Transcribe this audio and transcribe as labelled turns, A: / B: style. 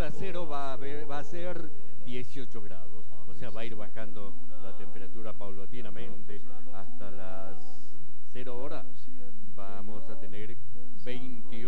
A: hora cero va a ser 18 grados. O sea, va a ir bajando la temperatura paulatinamente hasta las 0 horas. Vamos a tener 28